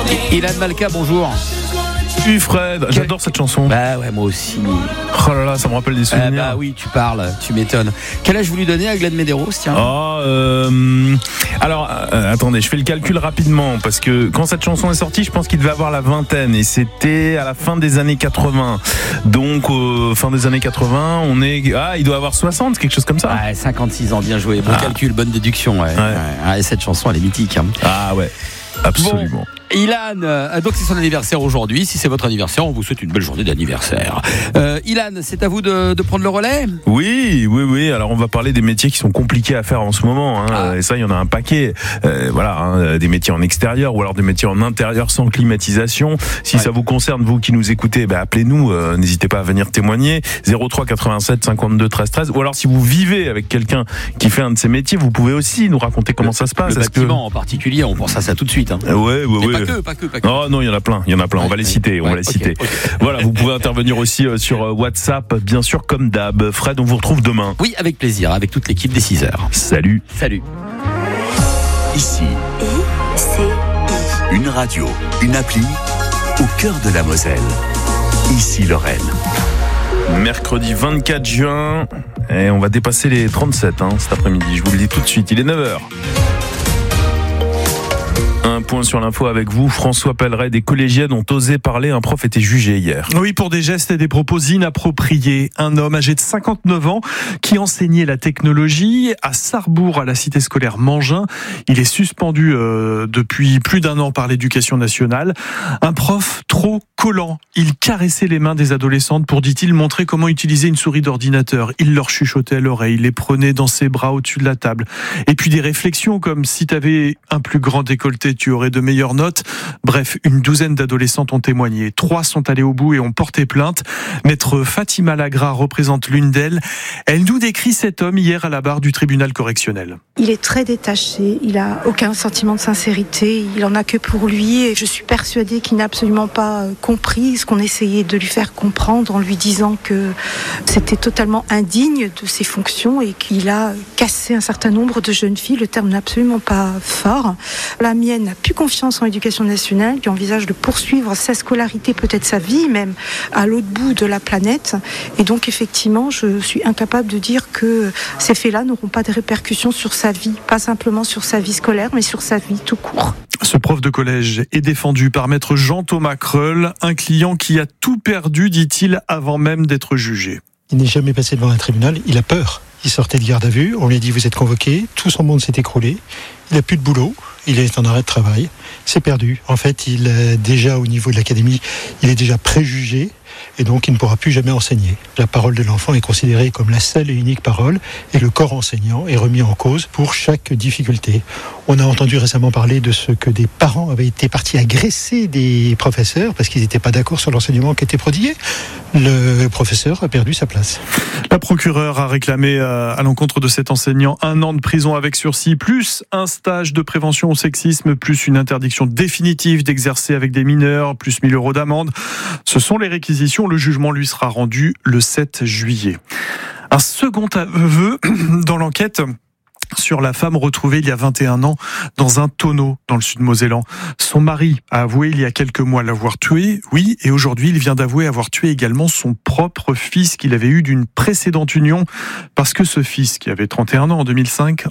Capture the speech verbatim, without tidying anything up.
Ilan Malka, bonjour. Oui Fred, j'adore cette chanson. Bah ouais, moi aussi. Oh là là, ça me rappelle des souvenirs. Ah bah oui, tu parles, tu m'étonnes. Quel âge vous lui donnez à Glenn Medeiros, tiens? Oh, euh, alors, euh, attendez, je fais le calcul rapidement parce que quand cette chanson est sortie, je pense qu'il devait avoir la vingtaine et c'était à la fin des années quatre-vingts. Donc, euh, fin des années quatre-vingts, on est, ah, il doit avoir soixante, quelque chose comme ça. Ouais, cinquante-six ans, bien joué. Bon ah. calcul, bonne déduction. Ouais. Ouais. Ouais. Ouais, cette chanson, elle est mythique. Hein. Ah ouais. Absolument. Bon, Ilan, euh, donc c'est son anniversaire aujourd'hui. Si c'est votre anniversaire, on vous souhaite une belle journée d'anniversaire. Euh, Ilan, c'est à vous de, de prendre le relais ? Oui, oui, oui. Alors on va parler des métiers qui sont compliqués à faire en ce moment. Hein. Ah. Et ça, il y en a un paquet. Euh, voilà, hein, des métiers en extérieur ou alors des métiers en intérieur sans climatisation. Si ouais. ça vous concerne, vous qui nous écoutez, bah, appelez-nous. Euh, n'hésitez pas à venir témoigner. zéro trois quatre-vingt-sept cinquante-deux treize treize. Ou alors si vous vivez avec quelqu'un qui fait un de ces métiers, vous pouvez aussi nous raconter comment le, ça se passe. Le Est-ce bâtiment que... en particulier, on pense à ça tout de suite. Hein. Ouais, ouais, Mais ouais. Pas que, pas que, pas que. Oh non, il y en a plein, il y en a plein. Ouais, on va les ouais, citer, on ouais, va les okay, citer. Okay. Voilà, vous pouvez intervenir aussi sur WhatsApp, bien sûr, comme d'hab. Fred, on vous retrouve demain. Oui, avec plaisir, avec toute l'équipe des six heures. Salut. Salut. Ici, I C I. Une radio, une appli au cœur de la Moselle. Ici Lorraine. Mercredi vingt-quatre juin, et on va dépasser les trente-sept hein, cet après-midi. Je vous le dis tout de suite, il est neuf heures. Un point sur l'info avec vous, François Pelleret. Des collégiennes ont osé parler, un prof était jugé hier. Oui, pour des gestes et des propos inappropriés. Un homme âgé de cinquante-neuf ans qui enseignait la technologie à Sarrebourg, à la cité scolaire Mangin. Il est suspendu euh, depuis plus d'un an par l'éducation nationale. Un prof trop collant. Il caressait les mains des adolescentes pour, dit-il, montrer comment utiliser une souris d'ordinateur. Il leur chuchotait à l'oreille, les prenait dans ses bras au-dessus de la table. Et puis des réflexions comme si t'avais un plus grand décolleté, tu aurais de meilleures notes. Bref, une douzaine d'adolescentes ont témoigné. Trois sont allées au bout et ont porté plainte. Maître Fatima Lagra représente l'une d'elles. Elle nous décrit cet homme hier à la barre du tribunal correctionnel. Il est très détaché, il a aucun sentiment de sincérité, il en a que pour lui et je suis persuadée qu'il n'a absolument pas compris ce qu'on essayait de lui faire comprendre en lui disant que c'était totalement indigne de ses fonctions et qu'il a cassé un certain nombre de jeunes filles. Le terme n'est absolument pas fort. La mienne n'a plus confiance en l'éducation nationale, qui envisage de poursuivre sa scolarité, peut-être sa vie même, à l'autre bout de la planète. Et donc effectivement, je suis incapable de dire que ces faits-là n'auront pas de répercussions sur sa vie, pas simplement sur sa vie scolaire, mais sur sa vie tout court. Ce prof de collège est défendu par maître Jean-Thomas Creul, un client qui a tout perdu, dit-il, avant même d'être jugé. Il n'est jamais passé devant un tribunal, il a peur. Il sortait de garde à vue, on lui a dit vous êtes convoqué, tout son monde s'est écroulé, il n'a plus de boulot, il est en arrêt de travail, c'est perdu. En fait, il est déjà au niveau de l'académie, il est déjà préjugé et donc il ne pourra plus jamais enseigner. La parole de l'enfant est considérée comme la seule et unique parole et le corps enseignant est remis en cause pour chaque difficulté. On a entendu récemment parler de ce que des parents avaient été partis agresser des professeurs parce qu'ils n'étaient pas d'accord sur l'enseignement qui était prodigué. Le professeur a perdu sa place. La procureure a réclamé à l'encontre de cet enseignant un an de prison avec sursis, plus un stage de prévention au sexisme, plus une interdiction définitive d'exercer avec des mineurs, plus mille euros d'amende. Ce sont les réquisitions. Le jugement lui sera rendu le sept juillet. Un second aveu dans l'enquête sur la femme retrouvée il y a vingt et un ans dans un tonneau dans le sud-mosellan. Son mari a avoué il y a quelques mois l'avoir tué, oui, et aujourd'hui il vient d'avouer avoir tué également son propre fils qu'il avait eu d'une précédente union, parce que ce fils, qui avait trente et un ans en deux mille cinq,